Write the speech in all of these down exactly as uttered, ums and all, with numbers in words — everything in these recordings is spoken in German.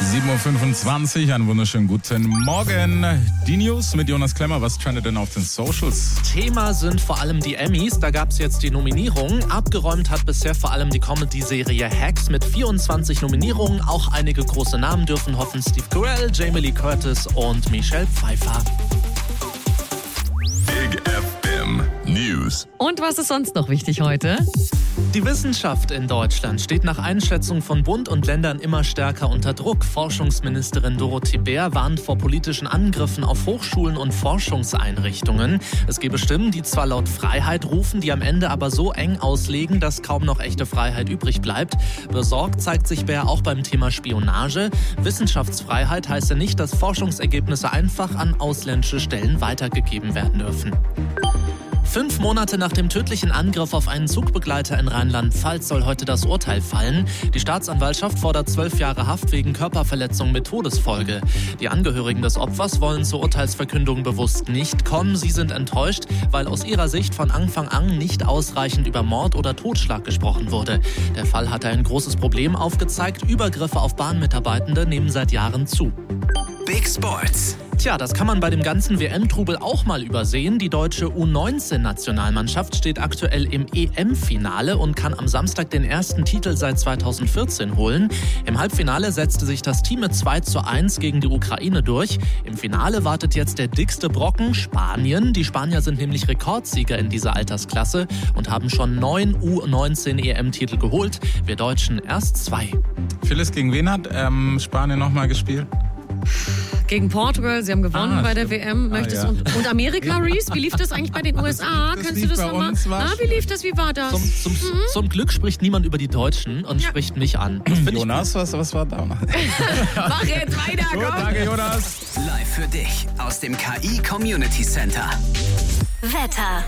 sieben Uhr fünfundzwanzig, einen wunderschönen guten Morgen. Die News mit Jonas Klemmer, was trendet denn auf den Socials? Thema sind vor allem die Emmys, da gab es jetzt die Nominierungen. Abgeräumt hat bisher vor allem die Comedy-Serie Hacks mit vierundzwanzig Nominierungen. Auch einige große Namen dürfen hoffen: Steve Carell, Jamie Lee Curtis und Michelle Pfeiffer. Big F M News. Und was ist sonst noch wichtig heute? Die Wissenschaft in Deutschland steht nach Einschätzung von Bund und Ländern immer stärker unter Druck. Forschungsministerin Dorothee Bär warnt vor politischen Angriffen auf Hochschulen und Forschungseinrichtungen. Es gebe Stimmen, die zwar laut Freiheit rufen, die am Ende aber so eng auslegen, dass kaum noch echte Freiheit übrig bleibt. Besorgt zeigt sich Bär auch beim Thema Spionage. Wissenschaftsfreiheit heißt ja nicht, dass Forschungsergebnisse einfach an ausländische Stellen weitergegeben werden dürfen. Fünf Monate nach dem tödlichen Angriff auf einen Zugbegleiter in Rheinland-Pfalz soll heute das Urteil fallen. Die Staatsanwaltschaft fordert zwölf Jahre Haft wegen Körperverletzung mit Todesfolge. Die Angehörigen des Opfers wollen zur Urteilsverkündung bewusst nicht kommen. Sie sind enttäuscht, weil aus ihrer Sicht von Anfang an nicht ausreichend über Mord oder Totschlag gesprochen wurde. Der Fall hatte ein großes Problem aufgezeigt. Übergriffe auf Bahnmitarbeitende nehmen seit Jahren zu. Big Sports. Tja, das kann man bei dem ganzen W M-Trubel auch mal übersehen. Die deutsche U neunzehn-Nationalmannschaft steht aktuell im E M-Finale und kann am Samstag den ersten Titel seit zweitausendvierzehn holen. Im Halbfinale setzte sich das Team mit zwei zu eins gegen die Ukraine durch. Im Finale wartet jetzt der dickste Brocken, Spanien. Die Spanier sind nämlich Rekordsieger in dieser Altersklasse und haben schon neun U neunzehn-E M-Titel geholt. Wir Deutschen erst zwei. Phyllis, gegen wen hat ähm, Spanien nochmal gespielt? Gegen Portugal, sie haben gewonnen Ah, bei der stimmt. W M. Möchtest Ah, ja. und, und Amerika, Reese, wie lief das eigentlich bei den U S A? Das Kannst lief du das bei nochmal? uns, war Ah, wie lief das? Wie war das? Zum, zum, Mhm. zum Glück spricht niemand über die Deutschen und Ja. spricht mich an. Das find ich Jonas, was, was war da? Mach jetzt weiter, Gut, komm! danke Jonas. Live für dich aus dem K I Community Center. Wetter.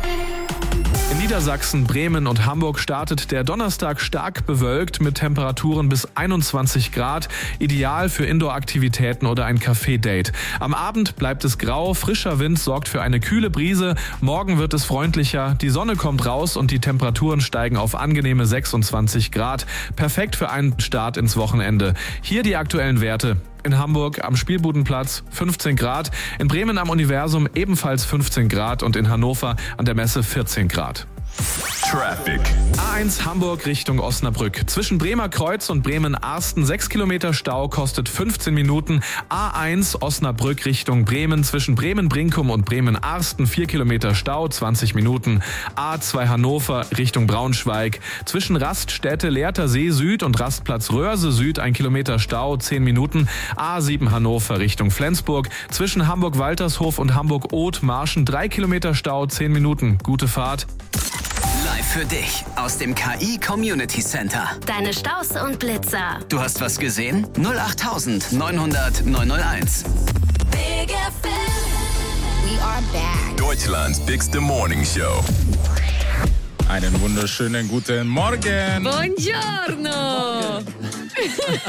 In Niedersachsen, Bremen und Hamburg startet der Donnerstag stark bewölkt mit Temperaturen bis einundzwanzig Grad. Ideal für Indoor-Aktivitäten oder ein Café-Date. Am Abend bleibt es grau, frischer Wind sorgt für eine kühle Brise. Morgen wird es freundlicher, die Sonne kommt raus und die Temperaturen steigen auf angenehme sechsundzwanzig Grad. Perfekt für einen Start ins Wochenende. Hier die aktuellen Werte. In Hamburg am Spielbudenplatz fünfzehn Grad, in Bremen am Universum ebenfalls fünfzehn Grad und in Hannover an der Messe vierzehn Grad. Traffic. A eins Hamburg Richtung Osnabrück. Zwischen Bremer Kreuz und Bremen-Arsten sechs Kilometer Stau, kostet fünfzehn Minuten. A eins Osnabrück Richtung Bremen. Zwischen Bremen-Brinkum und Bremen-Arsten vier Kilometer Stau, zwanzig Minuten. A zwei Hannover Richtung Braunschweig. Zwischen Raststätte Lehrter See Süd und Rastplatz Röhrse Süd ein Kilometer Stau, zehn Minuten. A sieben Hannover Richtung Flensburg. Zwischen Hamburg-Waltershof und Hamburg-Oth-Marschen drei Kilometer Stau, zehn Minuten. Gute Fahrt. Live für dich aus dem K I Community Center. Deine Staus und Blitzer. Du hast was gesehen? null acht neunhundert neunhunderteins. Big F M. We are back. Deutschlands bigste Morning Show. Einen wunderschönen guten Morgen. Buongiorno!